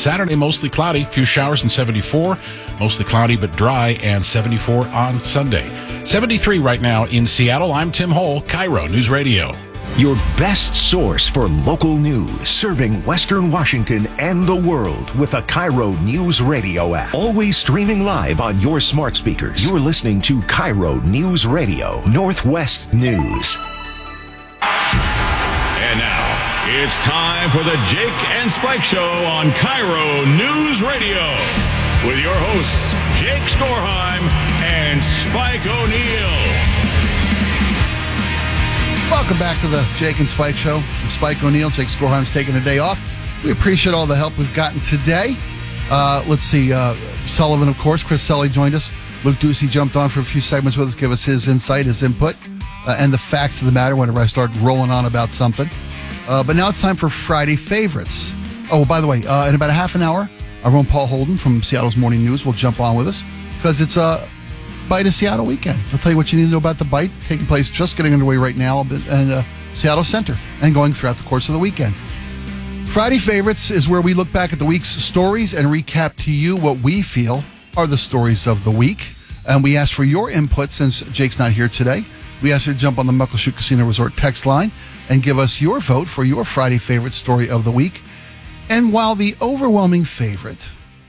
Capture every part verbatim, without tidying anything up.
Saturday, mostly cloudy, few showers and seventy-four. Mostly cloudy but dry and seventy-four on Sunday. seventy-three right now in Seattle. I'm Tim Hole, Cairo News Radio. Your best source for local news, serving Western Washington and the world with the Cairo News Radio app. Always streaming live on your smart speakers. You're listening to Cairo News Radio, Northwest News. And now, it's time for the Jake and Spike Show on Cairo News Radio. With your hosts, Jake Skorheim and Spike O'Neill. Welcome back to the Jake and Spike Show. I'm Spike O'Neill. Jake Skorheim's taking a day off. We appreciate all the help we've gotten today. Uh, let's see. Uh, Sullivan, of course. Chris Selly joined us. Luke Ducey jumped on for a few segments with us, give us his insight, his input, uh, and the facts of the matter whenever I start rolling on about something. Uh, but now it's time for Friday Favorites. Oh, by the way, uh, in about a half an hour, our own Paul Holden from Seattle's Morning News will jump on with us because it's a Bite of Seattle weekend. I'll tell you what you need to know about the Bite, taking place, just getting underway right now in uh, Seattle Center and going throughout the course of the weekend. Friday Favorites is where we look back at the week's stories and recap to you what we feel are the stories of the week. And we ask for your input since Jake's not here today. We ask you to jump on the Muckleshoot Casino Resort text line and give us your vote for your Friday Favorite story of the week. And while the overwhelming favorite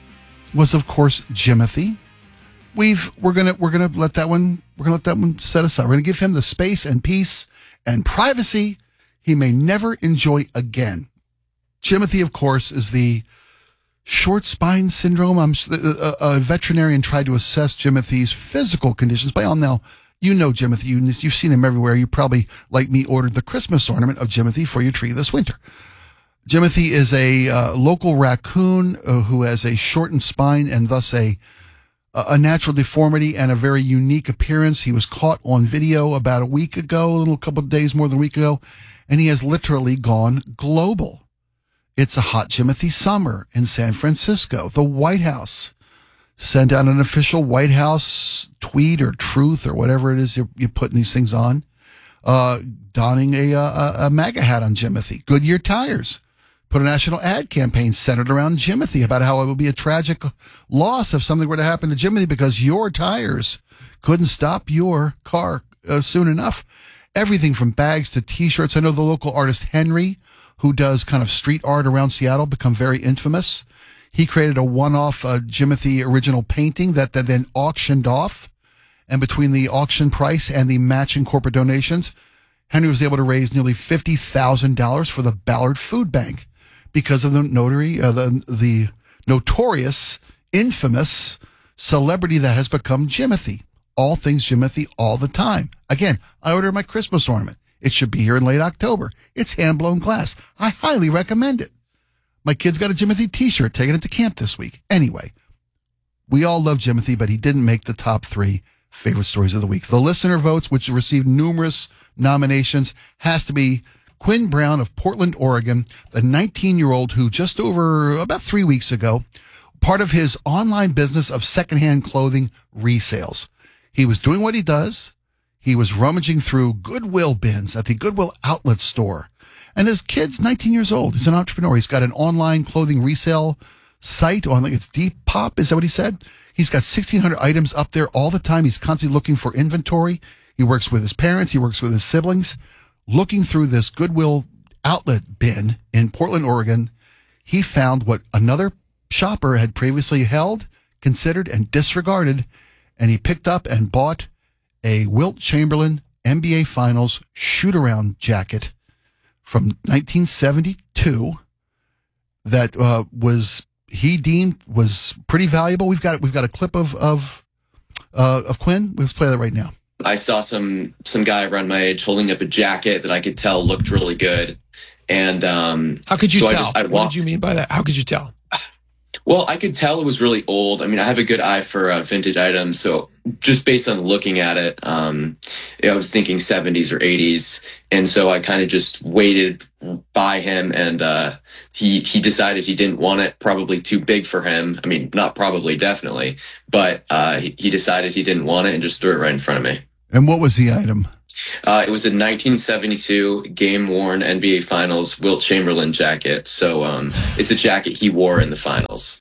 was, of course, Jimothy, We've we're gonna we're gonna let that one we're gonna let that one set aside. We're gonna give him the space and peace and privacy he may never enjoy again. Jimothy, of course, is the short spine syndrome. I'm a, a veterinarian tried to assess Jimothy's physical conditions. By all now, you know Jimothy. You, you've seen him everywhere. You probably, like me, ordered the Christmas ornament of Jimothy for your tree this winter. Jimothy is a uh, local raccoon uh, who has a shortened spine and thus a a natural deformity and a very unique appearance. He was caught on video about a week ago, a little couple of days more than a week ago, and he has literally gone global. It's a hot Jimothy summer in San Francisco. The White House sent out an official White House tweet or truth or whatever it is you're, you're putting these things on, uh, donning a, a, a MAGA hat on Jimothy. Goodyear Tires put a national ad campaign centered around Jimothy about how it would be a tragic loss if something were to happen to Jimothy because your tires couldn't stop your car uh, soon enough. Everything from bags to T-shirts. I know the local artist Henry, who does kind of street art around Seattle, become very infamous. He created a one-off uh, Jimothy original painting that, that then auctioned off. And between the auction price and the matching corporate donations, Henry was able to raise nearly fifty thousand dollars for the Ballard Food Bank, because of the notary, uh, the the notorious, infamous celebrity that has become Jimothy. All things Jimothy all the time. Again, I ordered my Christmas ornament. It should be here in late October. It's hand-blown glass. I highly recommend it. My kid's got a Jimothy t-shirt, taking it to camp this week. Anyway, we all love Jimothy, but he didn't make the top three favorite stories of the week. The listener votes, which received numerous nominations, has to be Quinn Brown of Portland, Oregon, the nineteen-year-old who just over about three weeks ago, part of his online business of secondhand clothing resales. He was doing what he does. He was rummaging through Goodwill bins at the Goodwill outlet store. And his kid's nineteen years old. He's an entrepreneur. He's got an online clothing resale site on, I think it's Depop. Is that what he said? He's got sixteen hundred items up there all the time. He's constantly looking for inventory. He works with his parents. He works with his siblings. Looking through this Goodwill outlet bin in Portland, Oregon, he found what another shopper had previously held, considered, and disregarded, and he picked up and bought a Wilt Chamberlain N B A Finals shoot-around jacket from nineteen seventy-two that uh, was he deemed was pretty valuable. We've got we've got a clip of of uh, of Quinn. Let's play that right now. I saw some some guy around my age holding up a jacket that I could tell looked really good. And um, how could you so tell? I just, I what walked, did you mean by that? How could you tell? Well, I could tell it was really old. I mean, I have a good eye for uh, vintage items. So just based on looking at it, um, I was thinking seventies or eighties. And so I kind of just waited by him, and uh, he, he decided he didn't want it, probably too big for him. I mean, not probably, definitely. But uh, he, he decided he didn't want it and just threw it right in front of me. And what was the item? Uh, it was a nineteen seventy-two game-worn N B A Finals Wilt Chamberlain jacket. So um, it's a jacket he wore in the finals.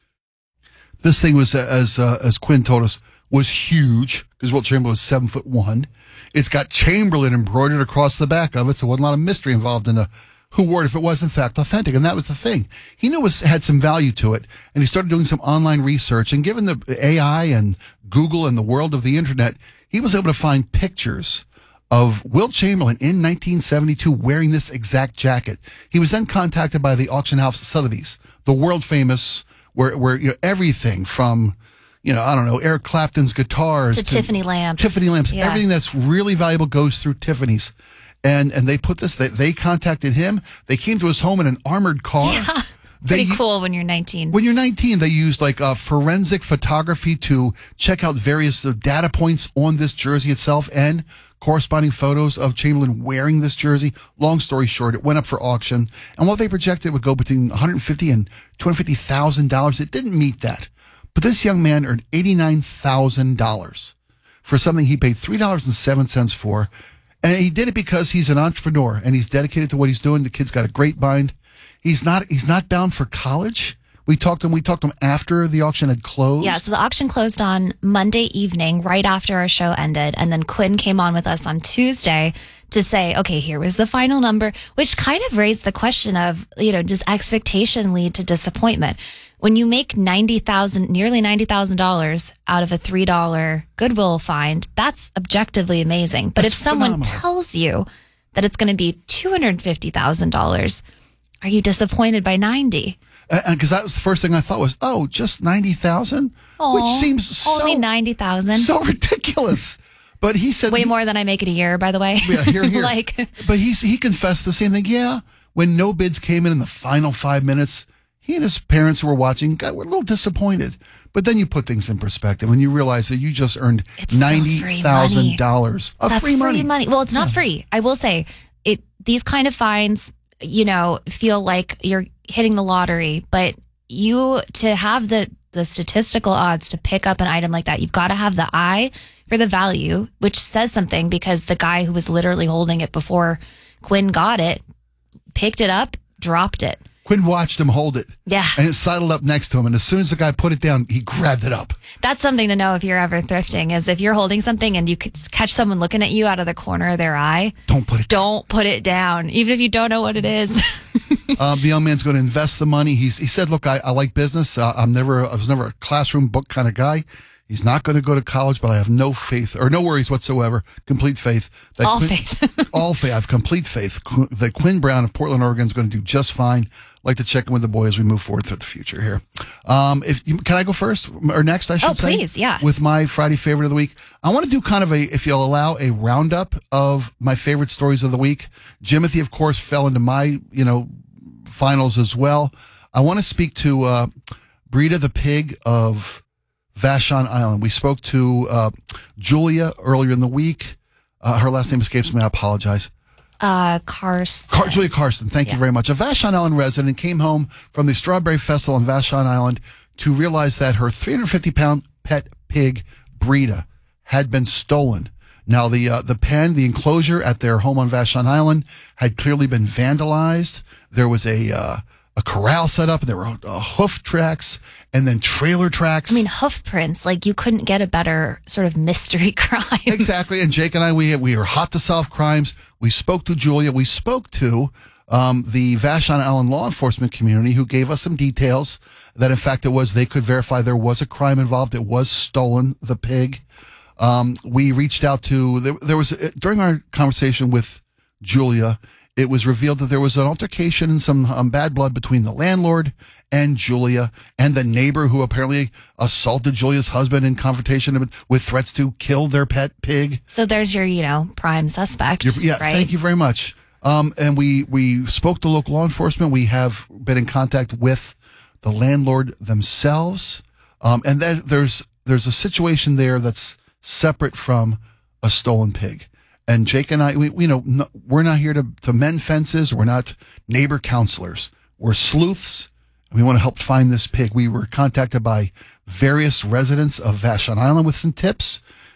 This thing was, uh, as uh, as Quinn told us, was huge because Wilt Chamberlain was seven foot one. It's got Chamberlain embroidered across the back of it, so there wasn't a lot of mystery involved in a, who wore it if it was in fact authentic. And that was the thing. He knew it was, had some value to it, and he started doing some online research. And given the A I and Google and the world of the internet, he was able to find pictures of Wilt Chamberlain in nineteen seventy-two wearing this exact jacket. He was then contacted by the auction house Sotheby's, the world famous, where where you know everything from, you know, I don't know, Eric Clapton's guitars to, to Tiffany lamps. Tiffany lamps. Yeah. Everything that's really valuable goes through Tiffany's. And and they put this, they, they contacted him. They came to his home in an armored car. Yeah. They, Pretty cool when you're nineteen. When you're nineteen, they used like uh, forensic photography to check out various uh, data points on this jersey itself and corresponding photos of Chamberlain wearing this jersey. Long story short, it went up for auction. And what they projected would go between one hundred fifty thousand dollars and two hundred fifty thousand dollars. It didn't meet that. But this young man earned eighty-nine thousand dollars for something he paid three dollars and seven cents for. And he did it because he's an entrepreneur and he's dedicated to what he's doing. The kid's got a great mind. He's not he's not bound for college. We talked to him. We talked to him after the auction had closed. Yeah, so the auction closed on Monday evening, right after our show ended. And then Quinn came on with us on Tuesday to say, okay, here was the final number, which kind of raised the question of, you know, does expectation lead to disappointment? When you make ninety thousand dollars, nearly ninety thousand dollars out of a three dollar Goodwill find, that's objectively amazing. But That's if someone phenomenal. tells you that it's going to be two hundred fifty thousand dollars, are you disappointed by ninety? Because that was the first thing I thought was, oh, just ninety thousand dollars? Which Aw, seems so, only ninety thousand. so ridiculous. But he said... Way he- more than I make in a year, by the way. Yeah, here, here. like, But he's, he confessed the same thing. Yeah, when no bids came in in the final five minutes, he and his parents who were watching got, were a little disappointed. But then you put things in perspective and you realize that you just earned It's still ninety thousand dollars of that's free money. Well, it's not free. I will say it. These kind of fines, you know, feel like you're hitting the lottery, but you to have the the statistical odds to pick up an item like that, you've got to have the eye for the value, which says something because the guy who was literally holding it before Quinn got it, picked it up, dropped it. Quinn watched him hold it. Yeah. And it sidled up next to him. And as soon as the guy put it down, he grabbed it up. That's something to know if you're ever thrifting, is if you're holding something and you could catch someone looking at you out of the corner of their eye, Don't put it down. don't put it down, even if you don't know what it is. Um, the young man's going to invest the money. He's, he said, look, I, I like business. Uh, I'm never, I was never a classroom book kind of guy. He's not going to go to college, but I have no faith or no worries whatsoever. Complete faith. That All Quinn, faith. all faith. I have complete faith Qu- that Quinn Brown of Portland, Oregon is going to do just fine. I'd like to check in with the boy as we move forward through the future here. Um, if you, can I go first or next? I should Oh, say. please, yeah. With my Friday favorite of the week, I want to do kind of a, if you'll allow, a roundup of my favorite stories of the week. Jimothy, of course, fell into my, you know, finals as well. I want to speak to uh, Brita the pig of Vashon Island. We spoke to uh, Julia earlier in the week. Uh, her last name escapes me. I apologize. Uh, Karsten. Car- Julia Karsten, thank you Yeah. very much. A Vashon Island resident came home from the Strawberry Festival on Vashon Island to realize that her three hundred fifty pound pet pig, Brita, had been stolen. Now, the uh, the pen, the enclosure at their home on Vashon Island had clearly been vandalized. There was a uh, a corral set up, and there were uh, hoof tracks and then trailer tracks. I mean, hoof prints, like you couldn't get a better sort of mystery crime. Exactly. And Jake and I, we we are hot to solve crimes. We spoke to Julia. We spoke to um, the Vashon Island law enforcement community, who gave us some details that, in fact, it was they could verify there was a crime involved. It was stolen, the pig. Um, we reached out to there, there was during our conversation with Julia, it was revealed that there was an altercation and some um, bad blood between the landlord and Julia and the neighbor who apparently assaulted Julia's husband in confrontation with threats to kill their pet pig. So there's your, you know, prime suspect. You're- yeah, right? thank you very much. Um, and we, we spoke to local law enforcement. We have been in contact with the landlord themselves. Um, and then there's, there's a situation there that's separate from a stolen pig. And Jake and I, we, we know, no, we're not here to, to mend fences. We're not neighbor counselors. We're sleuths. And we want to help find this pig. We were contacted by various residents of Vashon Island with some tips.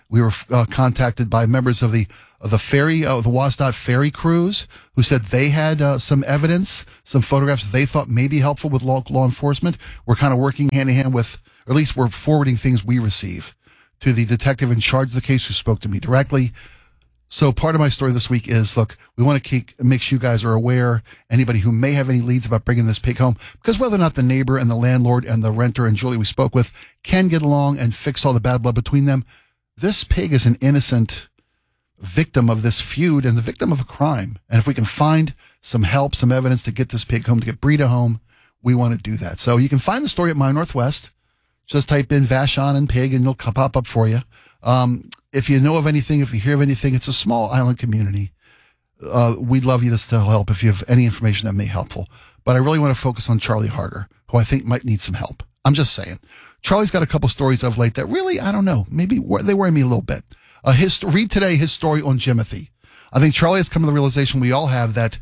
We were uh, contacted by members of the of the ferry, uh, the WSDOT ferry crews, who said they had uh, some evidence, some photographs they thought may be helpful with law, law enforcement. We're kind of working hand in hand with, or at least we're forwarding things we receive to the detective in charge of the case who spoke to me directly. So part of my story this week is, look, we want to keep, make sure you guys are aware, anybody who may have any leads about bringing this pig home, because whether or not the neighbor and the landlord and the renter and Julie we spoke with can get along and fix all the bad blood between them, this pig is an innocent victim of this feud and the victim of a crime. And if we can find some help, some evidence to get this pig home, to get Brita home, we want to do that. So you can find the story at My Northwest. Just type in Vashon and pig and it'll pop up for you. Um, if you know of anything, if you hear of anything, it's a small island community. Uh, we'd love you to still help if you have any information that may be helpful. But I really want to focus on Charlie Harger, who I think might need some help. I'm just saying. Charlie's got a couple stories of late that really, I don't know, maybe they worry me a little bit. Uh, his, read today his story on Jimothy. I think Charlie has come to the realization we all have that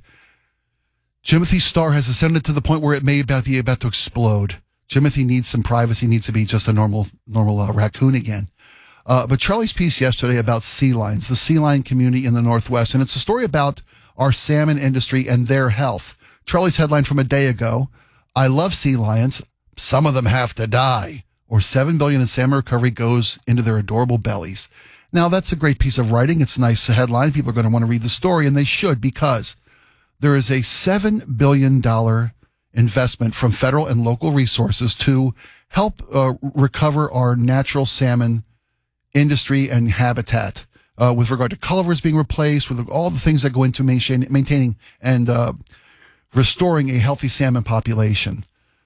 Jimothy's star has ascended to the point where it may about be about to explode. Jimothy needs some privacy, needs to be just a normal, normal uh, raccoon again. Uh, but Charlie's piece yesterday about sea lions, the sea lion community in the Northwest, and it's a story about our salmon industry and their health. Charlie's headline from a day ago, I love sea lions, some of them have to die, or seven billion dollars in salmon recovery goes into their adorable bellies. Now, that's a great piece of writing. It's a nice headline. People are going to want to read the story, and they should, because there is a seven billion dollars investment from federal and local resources to help uh, recover our natural salmon industry and habitat, uh, with regard to culvers being replaced, with all the things that go into maintain, maintaining and uh, restoring a healthy salmon population.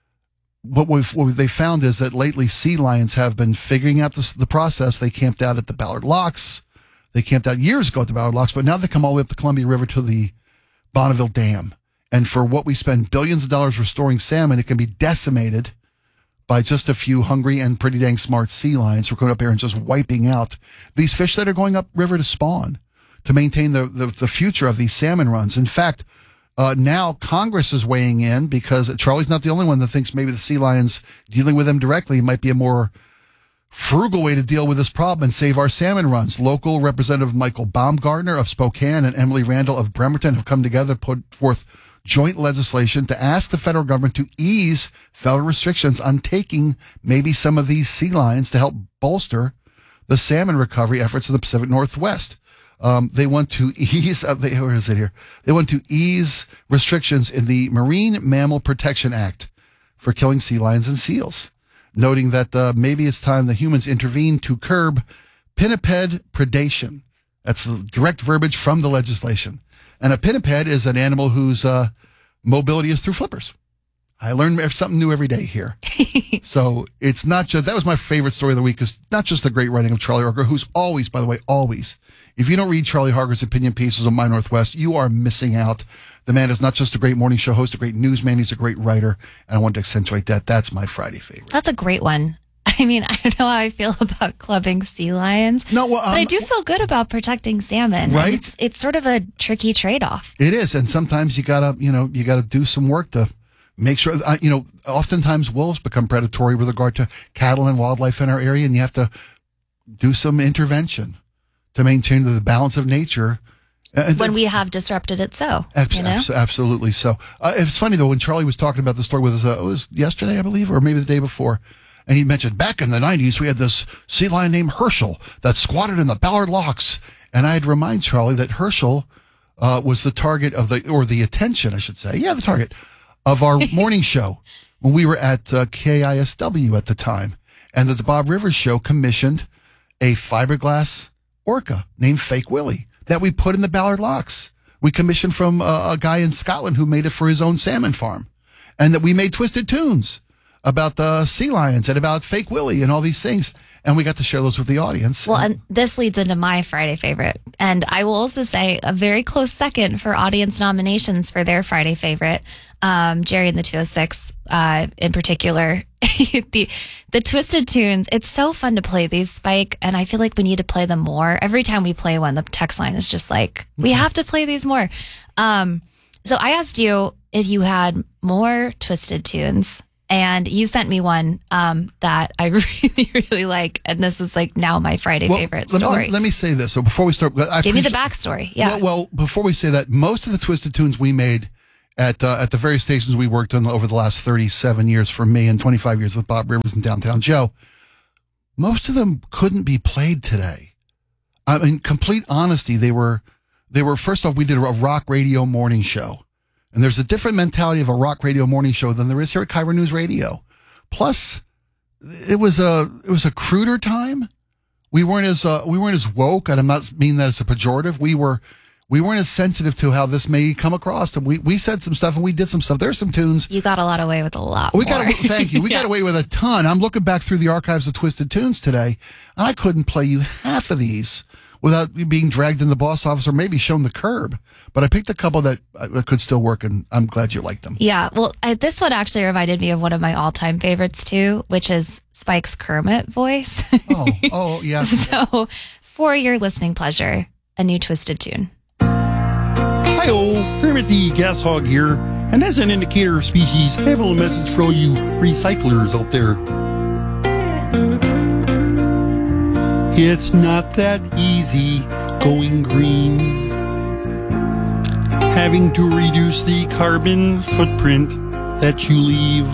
What, we've, what they found is that lately sea lions have been figuring out this, the process. They camped out at the Ballard Locks. They camped out years ago at the Ballard Locks, but now they come all the way up the Columbia River to the Bonneville Dam. And for what we spend billions of dollars restoring salmon, it can be decimated by just a few hungry and pretty dang smart sea lions who are going up here and just wiping out these fish that are going up river to spawn, to maintain the, the, the future of these salmon runs. In fact, Uh, now Congress is weighing in, because Charlie's not the only one that thinks maybe the sea lions, dealing with them directly, might be a more frugal way to deal with this problem and save our salmon runs. Local Representative Michael Baumgartner of Spokane and Emily Randall of Bremerton have come together to put forth joint legislation to ask the federal government to ease federal restrictions on taking maybe some of these sea lions to help bolster the salmon recovery efforts in the Pacific Northwest. Um, they want to ease, uh, they, where is it here? They want to ease restrictions in the Marine Mammal Protection Act for killing sea lions and seals, noting that uh, maybe it's time the humans intervene to curb pinniped predation. That's the direct verbiage from the legislation. And a pinniped is an animal whose uh, mobility is through flippers. I learn something new every day here. So it's not just, that was my favorite story of the week, is not just the great writing of Charlie Harger, who's always, by the way, always, if you don't read Charlie Harger's opinion pieces on My Northwest, you are missing out. The man is not just a great morning show host, a great newsman, he's a great writer, and I want to accentuate that. That's my Friday favorite. That's a great one. I mean, I don't know how I feel about clubbing sea lions, no, well, um, but I do feel good about protecting salmon. Right? It's, it's sort of a tricky trade-off. It is, and sometimes you gotta, you know, you gotta do some work to make sure, uh, you know, oftentimes wolves become predatory with regard to cattle and wildlife in our area, and you have to do some intervention to maintain the balance of nature. Uh, when we have disrupted it so. Abs- you know? abs- absolutely so. Uh, it's funny, though, when Charlie was talking about the story with us, uh, it was yesterday, I believe, or maybe the day before, and he mentioned back in the nineties, we had this sea lion named Herschel that squatted in the Ballard Locks. And I had to remind Charlie that Herschel uh, was the target of the, or the attention, I should say. Yeah, the target of our morning show when we were at uh, K I S W at the time. And that the Bob Rivers Show commissioned a fiberglass orca named Fake Willie that we put in the Ballard Locks. We commissioned from uh, a guy in Scotland who made it for his own salmon farm. And that we made twisted tunes about the sea lions and about Fake Willie and all these things. And we got to share those with the audience. Well, and this leads into my Friday favorite. And I will also say a very close second for audience nominations for their Friday favorite. Um, Jerry and the two oh six, uh, in particular, the, the Twisted Tunes. It's so fun to play these, Spike. And I feel like we need to play them more. Every time we play one, the text line is just like, we have to play these more. Um, so I asked you if you had more Twisted Tunes And you sent me one um, that I really, really like. And this is like now my Friday well, favorite let, story. Let, let me say this. So before we start, I give me the backstory. Yeah. Well, well, before we say that, most of the Twisted Tunes we made at uh, at the various stations we worked on over the last thirty-seven years for me and twenty-five years with Bob Rivers and Downtown Joe, most of them couldn't be played today. I mean, complete honesty, they were, they were, first off, we did a rock radio morning show. And there's a different mentality of a rock radio morning show than there is here at Cairo News Radio. Plus, it was a it was a cruder time. We weren't as uh, we weren't as woke, and I'm not meaning that as a pejorative. We were we weren't as sensitive to how this may come across. And we we said some stuff and we did some stuff. There's some tunes. You got a lot away with a lot. We more. got thank you. We yeah. got away with a ton. I'm looking back through the archives of Twisted Tunes today, and I couldn't play you half of these without being dragged in the boss office or maybe shown the curb. But I picked a couple that uh, could still work, and I'm glad you liked them. Yeah, well, I, this one actually reminded me of one of my all-time favorites, too, which is Spike's Kermit voice. Oh, oh yeah. So, for your listening pleasure, a new Twisted Tune. Hi-oh, Kermit the Gas Hog here. And as an indicator of species, I have a little message for all you recyclers out there. It's not that easy going green. Having to reduce the carbon footprint that you leave.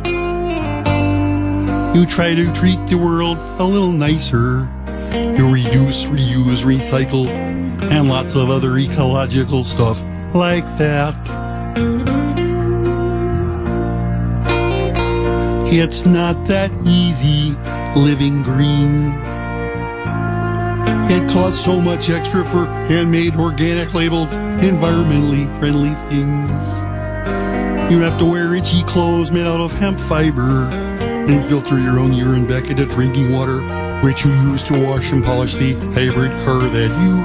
You try to treat the world a little nicer. You reduce, reuse, recycle, and lots of other ecological stuff like that. It's not that easy living green. It costs so much extra for handmade, organic, labeled, environmentally friendly things. You have to wear itchy clothes made out of hemp fiber and filter your own urine back into drinking water, which you use to wash and polish the hybrid car that you